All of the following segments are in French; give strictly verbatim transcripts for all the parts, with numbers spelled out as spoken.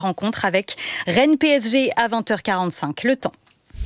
Rencontre avec Rennes P S G à vingt heures quarante-cinq. Le temps.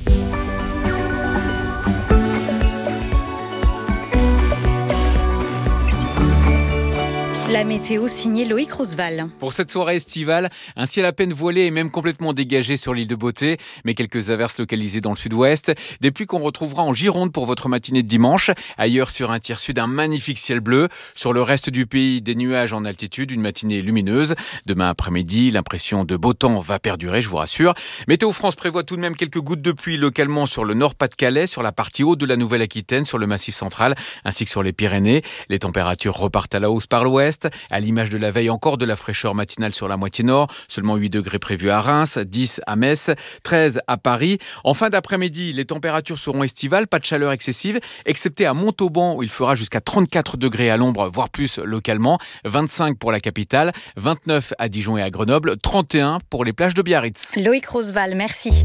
La météo signée Loïc Roosevelt. Pour cette soirée estivale, un ciel à peine voilé et même complètement dégagé sur l'île de Beauté, mais quelques averses localisées dans le sud-ouest. Des pluies qu'on retrouvera en Gironde pour votre matinée de dimanche. Ailleurs, sur un tiers sud, un magnifique ciel bleu. Sur le reste du pays, des nuages en altitude, une matinée lumineuse. Demain après-midi, l'impression de beau temps va perdurer, je vous rassure. Météo France prévoit tout de même quelques gouttes de pluie localement sur le Nord-Pas-de-Calais, sur la partie haute de la Nouvelle-Aquitaine, sur le Massif central, ainsi que sur les Pyrénées. Les températures repartent à la hausse par l'ouest. À l'image de la veille, encore de la fraîcheur matinale sur la moitié nord. Seulement huit degrés prévus à Reims, dix à Metz, treize à Paris. En fin d'après-midi, les températures seront estivales, pas de chaleur excessive, excepté à Montauban où il fera jusqu'à trente-quatre degrés à l'ombre, voire plus localement. vingt-cinq pour la capitale, vingt-neuf à Dijon et à Grenoble, trente et un pour les plages de Biarritz. Loïc Roosevelt, merci.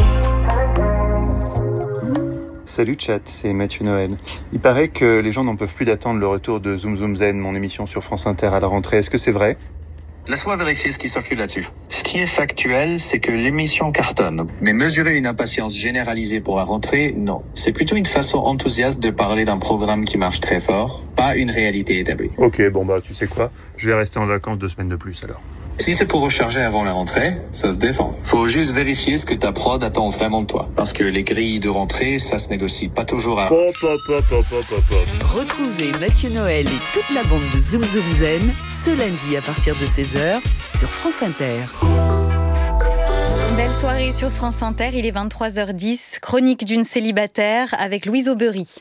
Salut chat, c'est Mathieu Noël. Il paraît que les gens n'en peuvent plus d'attendre le retour de Zoom Zoom Zen, mon émission sur France Inter à la rentrée. Est-ce que c'est vrai ? Laisse-moi vérifier ce qui circule là-dessus. Ce qui est factuel, c'est que l'émission cartonne. Mais mesurer une impatience généralisée pour la rentrée, non. C'est plutôt une façon enthousiaste de parler d'un programme qui marche très fort, pas une réalité établie. Ok, bon bah tu sais quoi, je vais rester en vacances deux semaines de plus alors. Si c'est pour recharger avant la rentrée, ça se défend. Faut juste vérifier ce que ta prod attend vraiment de toi. Parce que les grilles de rentrée, ça se négocie pas toujours à... Pop, pop, pop, pop, pop, pop. Retrouvez Mathieu Noël et toute la bande de Zoom Zoom Zen ce lundi à partir de seize heures sur France Inter. Belle soirée sur France Inter, il est vingt-trois heures dix. Chronique d'une célibataire avec Louise Aubry.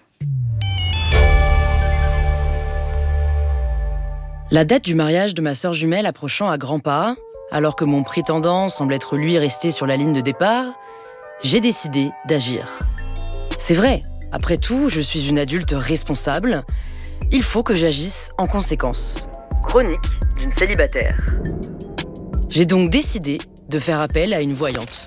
La date du mariage de ma sœur jumelle approchant à grands pas, alors que mon prétendant semble être lui resté sur la ligne de départ, j'ai décidé d'agir. C'est vrai, après tout, je suis une adulte responsable. Il faut que j'agisse en conséquence. Chronique d'une célibataire. J'ai donc décidé de faire appel à une voyante.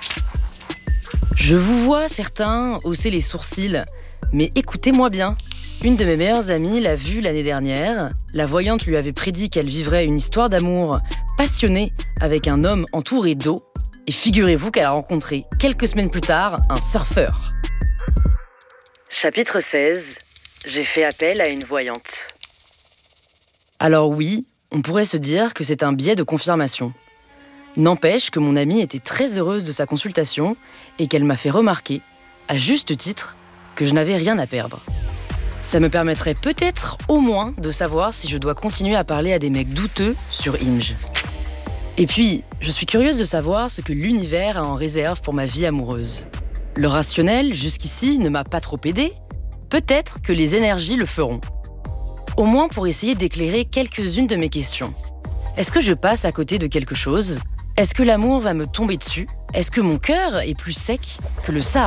Je vous vois certains hausser les sourcils, mais écoutez-moi bien. Une de mes meilleures amies l'a vue l'année dernière. La voyante lui avait prédit qu'elle vivrait une histoire d'amour passionnée avec un homme entouré d'eau. Et figurez-vous qu'elle a rencontré, quelques semaines plus tard, un surfeur. Chapitre seize. J'ai fait appel à une voyante. Alors oui, on pourrait se dire que c'est un biais de confirmation. N'empêche que mon amie était très heureuse de sa consultation et qu'elle m'a fait remarquer, à juste titre, que je n'avais rien à perdre. Ça me permettrait peut-être au moins de savoir si je dois continuer à parler à des mecs douteux sur Hinge. Et puis, je suis curieuse de savoir ce que l'univers a en réserve pour ma vie amoureuse. Le rationnel, jusqu'ici, ne m'a pas trop aidé. Peut-être que les énergies le feront. Au moins pour essayer d'éclairer quelques-unes de mes questions. Est-ce que je passe à côté de quelque chose ? Est-ce que l'amour va me tomber dessus ? Est-ce que mon cœur est plus sec que le Sahara ?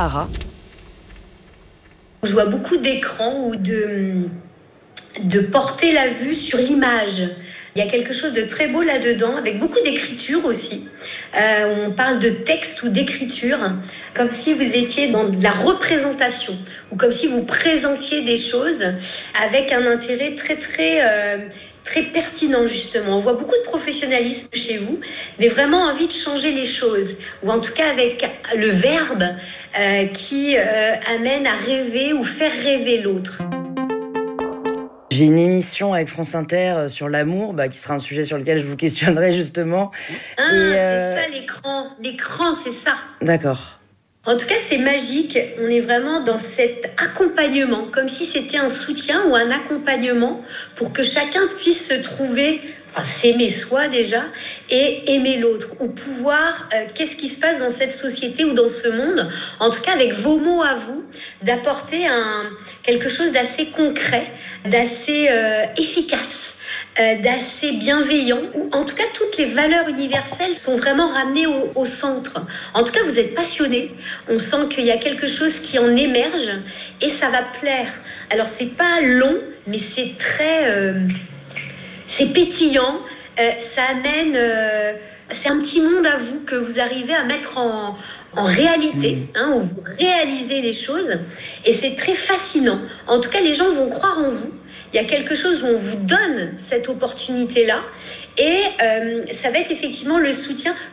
Je vois beaucoup d'écrans ou de, de porter la vue sur l'image. Il y a quelque chose de très beau là-dedans, avec beaucoup d'écriture aussi. Euh, on parle de texte ou d'écriture, comme si vous étiez dans de la représentation, ou comme si vous présentiez des choses avec un intérêt très très euh, très pertinent justement. On voit beaucoup de professionnalisme chez vous, mais vraiment envie de changer les choses, ou en tout cas avec le verbe euh, qui euh, amène à rêver ou faire rêver l'autre. J'ai une émission avec France Inter sur l'amour, bah, qui sera un sujet sur lequel je vous questionnerai justement. Ah, Et euh... c'est ça l'écran. L'écran, c'est ça. D'accord. En tout cas, c'est magique. On est vraiment dans cet accompagnement, comme si c'était un soutien ou un accompagnement pour que chacun puisse se trouver, enfin s'aimer soi déjà, et aimer l'autre, ou pouvoir, euh, qu'est-ce qui se passe dans cette société ou dans ce monde, en tout cas avec vos mots à vous, d'apporter un, quelque chose d'assez concret, d'assez euh, efficace. Euh, d'assez bienveillant, ou en tout cas toutes les valeurs universelles sont vraiment ramenées au, au centre. En tout cas, vous êtes passionné, on sent qu'il y a quelque chose qui en émerge et ça va plaire. Alors c'est pas long, mais c'est très, euh, c'est pétillant, euh, ça amène, euh, c'est un petit monde à vous que vous arrivez à mettre en, en réalité, hein, où vous réalisez les choses et c'est très fascinant. En tout cas, les gens vont croire en vous. Il y a quelque chose où on vous donne cette opportunité-là et euh, ça va être effectivement le soutien